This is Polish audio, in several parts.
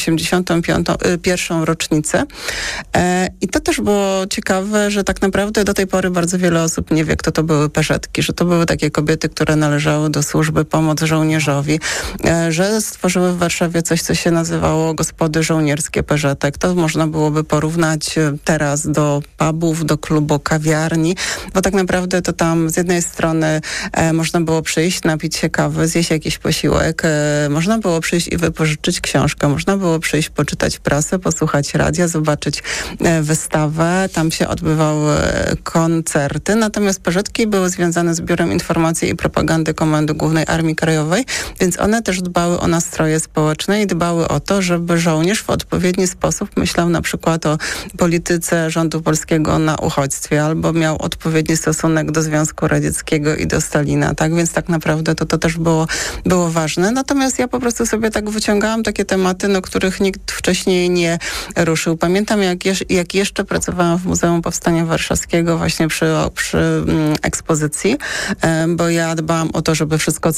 81. rocznicę. I to też było ciekawe, że tak naprawdę do tej pory bardzo wiele osób nie wie, kto to były Peugeotki, że to były takie kobiety, które należały do służby Pomoc Żołnierzowi, że stworzyły w Warszawie coś, co się nazywało Gospody Żołnierskie Peugeotek. To można byłoby porównać teraz do pubów, do klubu, kawiarni, bo tak naprawdę to tam z jednej strony można było przyjść, napić się kawy, zjeść jakiś posiłek, można było przyjść i wypożyczyć książkę, można było przyjść, poczytać prasę, posłuchać radia, zobaczyć wystawę. Tam się odbywały koncerty, natomiast Peugeotki były związane z Biurem Informacji i Propagandy Komendy Głównej Armii Krajowej, więc one też dbały o nastroje społeczne i dbały o to, żeby żołnierz w odpowiedni sposób myślał na przykład o polityce rządu polskiego na uchodźstwie, albo miał odpowiedni stosunek do Związku Radzieckiego i do Stalina, tak? Więc tak naprawdę to też było ważne. Natomiast ja po prostu sobie tak wyciągałam takie tematy, których nikt wcześniej nie ruszył. Pamiętam, jak jeszcze pracowałam w Muzeum Powstania Warszawskiego właśnie przy ekspozycji, bo ja dbałam o to, żeby wszystko,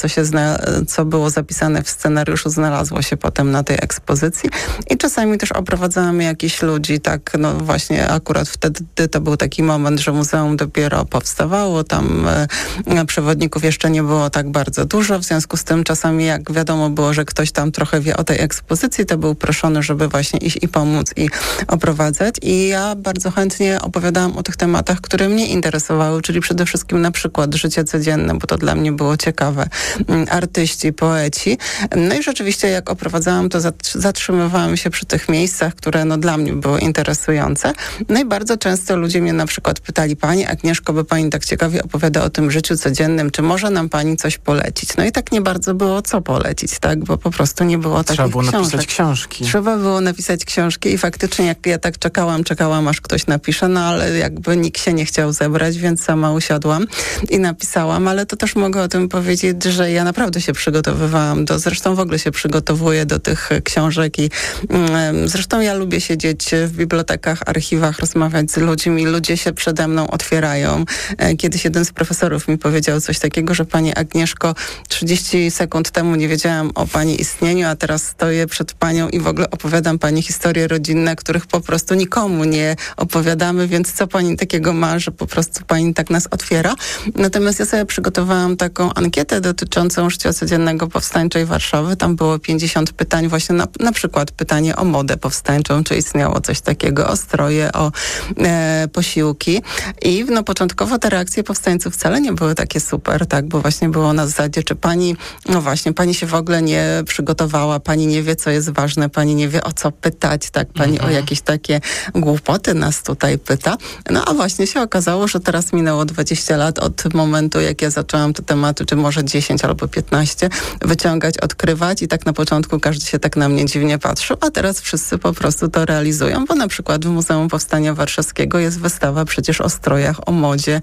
co było zapisane w scenariuszu, znalazło się potem na tej ekspozycji i czasami też oprowadzałam jakichś ludzi, tak, właśnie akurat wtedy to był taki moment, że muzeum dopiero powstawało, tam przewodników jeszcze nie było tak bardzo dużo, w związku z tym czasami jak wiadomo było, że ktoś tam trochę wie o tej ekspozycji, to był proszony, żeby właśnie iść i pomóc i oprowadzać i ja bardzo chętnie opowiadałam o tych tematach, które mnie interesowały, czyli przede wszystkim na przykład życie codzienne, bo to dla mnie było ciekawe, artyści, poeci. No i rzeczywiście jak oprowadzałam, to zatrzymywałam się przy tych miejscach, które dla mnie były interesujące. No i bardzo często ludzie mnie na przykład pytali, pani Agnieszko, bo pani tak ciekawie opowiada o tym życiu codziennym, czy może nam pani coś polecić? No i tak nie bardzo było co polecić, tak, bo po prostu nie było takich książek. Trzeba było napisać książki. Trzeba było napisać książki i faktycznie jak ja tak czekałam, aż ktoś napisze, ale jakby nikt się nie chciał zebrać, więc sama usiadłam i napisałam, ale to też mogę o tym powiedzieć, że ja naprawdę się przygotowywałam zresztą w ogóle się przygotowuję do tych książek i zresztą ja lubię siedzieć w bibliotekach, archiwach, rozmawiać z ludźmi, ludzie się przede mną otwierają. Kiedyś jeden z profesorów mi powiedział coś takiego, że pani Agnieszko, 30 sekund temu nie wiedziałam o pani istnieniu, a teraz stoję przed panią i w ogóle opowiadam pani historie rodzinne, których po prostu nikomu nie opowiadamy, więc co pani takiego ma, że po prostu pani tak nas otwiera. Natomiast ja sobie przygotowałam taką ankietę dotyczącą życia codziennego powstańczej Warszawy. Tam było 50 pytań, właśnie na przykład pytanie o modę powstańczą, czy istniało coś takiego, o stroje, o posiłki. I początkowo te reakcje powstańców wcale nie były takie super, tak, bo właśnie było na zasadzie, czy pani, pani się w ogóle nie przygotowała, pani nie wie, co jest ważne, pani nie wie, o co pytać, tak, pani o jakieś takie głupoty nas tutaj pyta. A właśnie się okazało, że teraz minęło 20 lat od momentu, jak ja zaczęłam te tematy, czy może 10 albo 15, wyciągać, odkrywać i tak na początku każdy się tak na mnie dziwnie patrzył, a teraz wszyscy po prostu to realizują, bo na przykład w Muzeum Powstania Warszawskiego jest wystawa przecież o strojach, o modzie.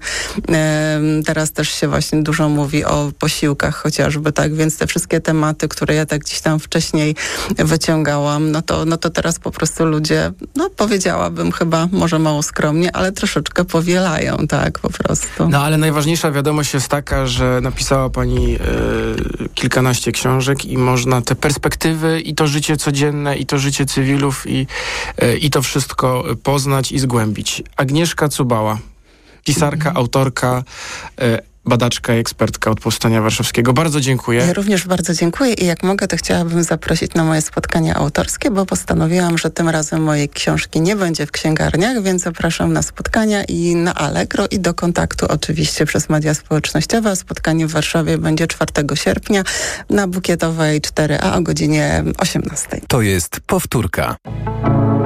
Teraz też się właśnie dużo mówi o posiłkach chociażby, tak, więc te wszystkie tematy, które ja tak gdzieś tam wcześniej wyciągałam, no to teraz po prostu ludzie, powiedziałabym chyba, może mało skromnie, ale troszeczkę powielają, tak, po prostu. Ale najważniejsza wiadomość jest taka, że napisała pani kilkanaście książek i można te perspektywy i to życie codzienne, i to życie cywilów i to wszystko poznać i zgłębić. Agnieszka Cubała, pisarka, autorka, badaczka i ekspertka od Powstania Warszawskiego. Bardzo dziękuję. Ja również bardzo dziękuję i jak mogę, to chciałabym zaprosić na moje spotkania autorskie, bo postanowiłam, że tym razem mojej książki nie będzie w księgarniach, więc zapraszam na spotkania i na Allegro i do kontaktu oczywiście przez media społecznościowe. Spotkanie w Warszawie będzie 4 sierpnia na Bukietowej 4A o godzinie 18. To jest powtórka.